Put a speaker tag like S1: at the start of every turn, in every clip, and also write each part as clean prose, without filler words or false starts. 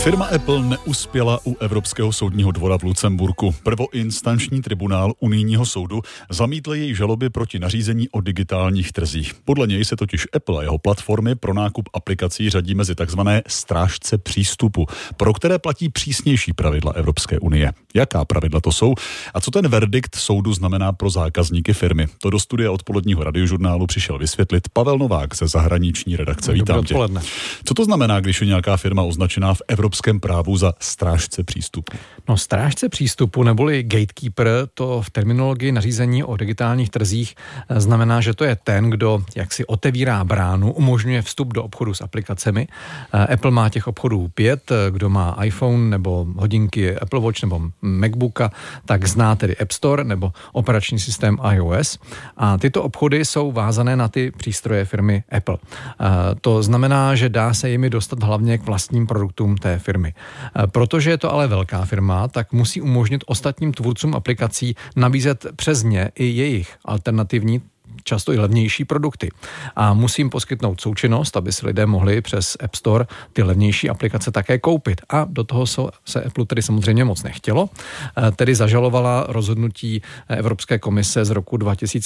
S1: Firma Apple neuspěla u Evropského soudního dvora v Lucemburku. Prvoinstanční tribunál unijního soudu zamítl její žaloby proti nařízení o digitálních trzích. Podle něj se totiž Apple a jeho platformy pro nákup aplikací řadí mezi takzvané strážce přístupu, pro které platí přísnější pravidla Evropské unie. Jaká pravidla to jsou a co ten verdikt soudu znamená pro zákazníky firmy? To do studia odpoledního radiožurnálu přišel vysvětlit Pavel Novák ze zahraniční redakce. Vítám tě. Co to znamená, když je nějaká firma označená v evropském právu za strážce přístupu?
S2: No, strážce přístupu neboli gatekeeper, to v terminologii nařízení o digitálních trzích znamená, že to je ten, kdo jaksi otevírá bránu, umožňuje vstup do obchodu s aplikacemi. Apple má těch obchodů 5, kdo má iPhone nebo hodinky Apple Watch nebo MacBooka, tak zná tedy App Store nebo operační systém iOS. A tyto obchody jsou vázané na ty přístroje firmy Apple. To znamená, že dá se jimi dostat hlavně k vlastním produktům té firmy. Protože je to ale velká firma, tak musí umožnit ostatním tvůrcům aplikací nabízet přes ně i jejich alternativní, často i levnější produkty. A musím poskytnout součinnost, aby si lidé mohli přes App Store ty levnější aplikace také koupit. A do toho se Apple tedy samozřejmě moc nechtělo. Tedy zažalovala rozhodnutí Evropské komise z roku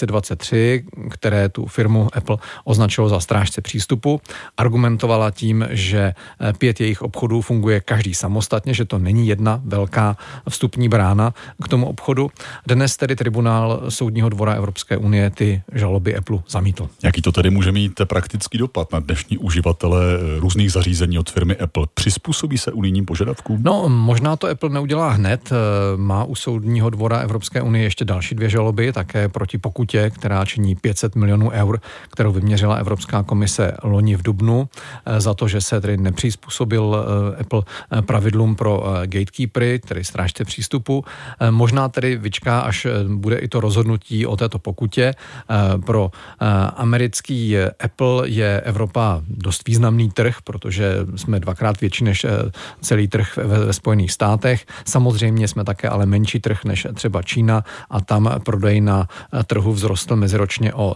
S2: 2023, které tu firmu Apple označilo za strážce přístupu. Argumentovala tím, že 5 jejich obchodů funguje každý samostatně, že to není jedna velká vstupní brána k tomu obchodu. Dnes tedy tribunál Soudního dvora Evropské unie ty žaloby Apple zamítl.
S1: Jaký to tedy může mít praktický dopad na dnešní uživatele různých zařízení od firmy Apple? Přizpůsobí se unijním požadavkům?
S2: No, možná to Apple neudělá hned. Má u Soudního dvora Evropské unie ještě další 2 žaloby, také proti pokutě, která činí 500 milionů eur, kterou vyměřila Evropská komise loni v dubnu, za to, že se tedy nepřizpůsobil Apple pravidlům pro gatekeepery, tedy strážce přístupu. Možná tedy vyčká, až bude i to rozhodnutí o této pokutě. Pro americký Apple je Evropa dost významný trh, protože jsme 2krát větší než celý trh ve Spojených státech. Samozřejmě jsme také ale menší trh než třeba Čína a tam prodej na trhu vzrostl meziročně o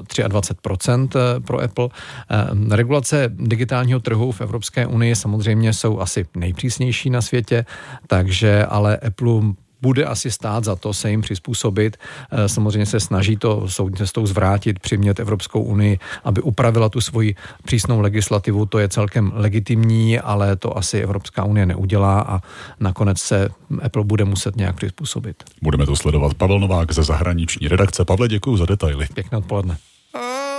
S2: 23% pro Apple. Regulace digitálního trhu v Evropské unii samozřejmě jsou asi nejpřísnější na světě, takže ale Apple bude asi stát za to se jim přizpůsobit. Samozřejmě se snaží to soudní cestou zvrátit, přimět Evropskou unii, aby upravila tu svoji přísnou legislativu. To je celkem legitimní, ale to asi Evropská unie neudělá a nakonec se Apple bude muset nějak přizpůsobit.
S1: Budeme to sledovat. Pavel Novák ze zahraniční redakce. Pavle, děkuji za detaily.
S2: Pěkné odpoledne.